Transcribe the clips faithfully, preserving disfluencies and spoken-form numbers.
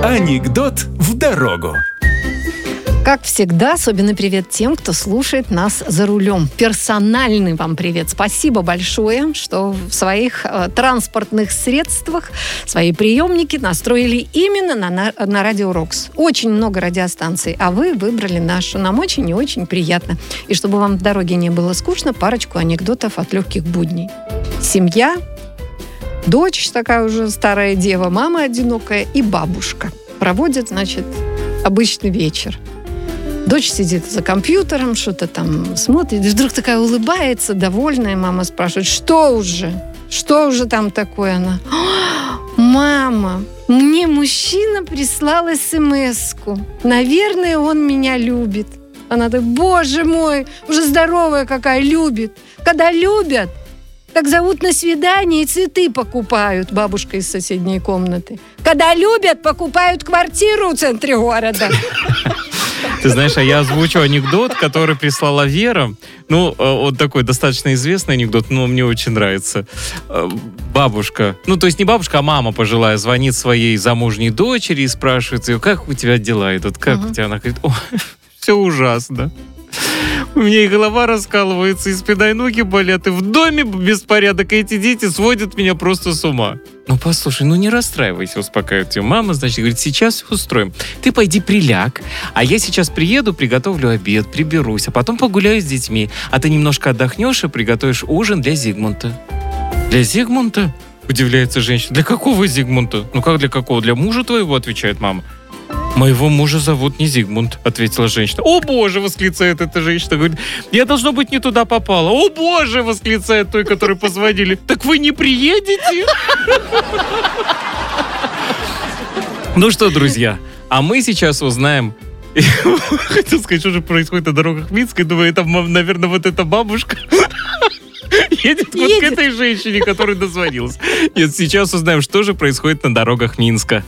Анекдот в дорогу. Как всегда, особенный привет тем, кто слушает нас за рулем. Персональный вам привет. Спасибо большое, что в своих э, транспортных средствах свои приемники настроили именно на, на, на Радио Рокс. Очень много радиостанций, а вы выбрали нашу. Нам очень и очень приятно. И чтобы вам в дороге не было скучно, парочку анекдотов от легких будней. Семья, дочь такая уже старая дева, мама одинокая и бабушка проводят, значит, обычный вечер. Дочь сидит за компьютером, что-то там смотрит, и вдруг такая улыбается, довольная. Мама спрашивает: что уже? Что уже там такое? Она: мама, мне мужчина прислал эс-эм-эску. Наверное, он меня любит. Она так: боже мой, уже здоровая какая, любит. Когда любят, так зовут на свидание и цветы покупают. Бабушка из соседней комнаты. Когда любят, покупают квартиру в центре города. Ты знаешь, а я озвучу анекдот, который прислала Вера. Ну, он такой достаточно известный анекдот, но мне очень нравится. Бабушка, ну, то есть не бабушка, а мама пожилая, звонит своей замужней дочери и спрашивает ее: как у тебя дела идут, как uh-huh. у тебя? Она говорит: о, все ужасно. У меня и голова раскалывается, и спина, и ноги болят, и в доме беспорядок, и эти дети сводят меня просто с ума. Ну, послушай, ну не расстраивайся, успокаивает ее мама, значит, говорит: сейчас все устроим. Ты пойди приляг, а я сейчас приеду, приготовлю обед, приберусь, а потом погуляю с детьми, а ты немножко отдохнешь и приготовишь ужин для Зигмунта. Для Зигмунта? Удивляется женщина. Для какого Зигмунта? Ну как для какого? Для мужа твоего, отвечает мама. «Моего мужа зовут не Зигмунд», — ответила женщина. «О, боже!» — восклицает эта женщина. Говорит: «Я, должно быть, не туда попала». «О, боже!» — восклицает той, которой позвонили. «Так вы не приедете?» Ну что, друзья, а мы сейчас узнаем... Хотел сказать, что же происходит на дорогах Минска. Думаю, это, наверное, вот эта бабушка... Едет, Едет вот к этой женщине, которая дозвонилась. Нет, сейчас узнаем, что же происходит на дорогах Минска.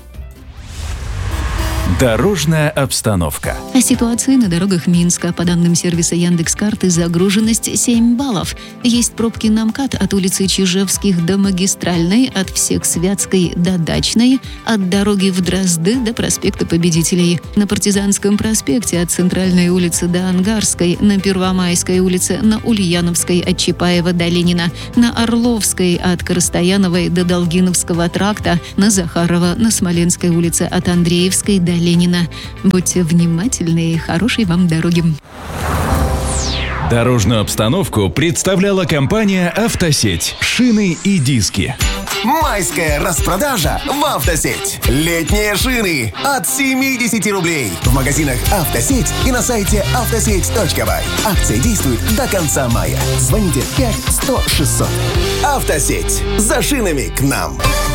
Дорожная обстановка. О ситуации на дорогах Минска. По данным сервиса Яндекс.Карты, загруженность семь баллов. Есть пробки на МКАД от улицы Чижевских до Магистральной, от всех Святской до Дачной, от дороги в Дрозды до проспекта Победителей. На Партизанском проспекте от Центральной улицы до Ангарской, на Первомайской улице, на Ульяновской от Чапаева до Ленина, на Орловской от Коростаяновой до Долгиновского тракта, на Захарова, на Смоленской улице от Андреевской до Ленина. Будьте внимательны и хорошей вам дороги. Дорожную обстановку представляла компания «Автосеть». Шины и диски. Майская распродажа в «Автосеть». Летние шины от семьдесят рублей. В магазинах «Автосеть» и на сайте автосеть точка бай. Акция действует до конца мая. Звоните пять сто шестьсот. «Автосеть». За шинами к нам.